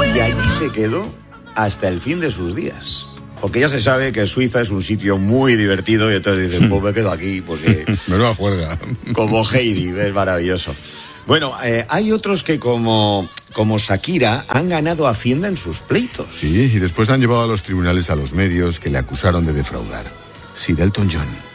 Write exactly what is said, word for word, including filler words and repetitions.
Y allí se quedó hasta el fin de sus días. Porque ya se sabe que Suiza es un sitio muy divertido y entonces dicen, pues me quedo aquí porque... Menuda juerga. Como Heidi, es maravilloso. Bueno, eh, hay otros que como, como Shakira han ganado Hacienda en sus pleitos. Sí, y después han llevado a los tribunales a los medios que le acusaron de defraudar. Sir Elton John.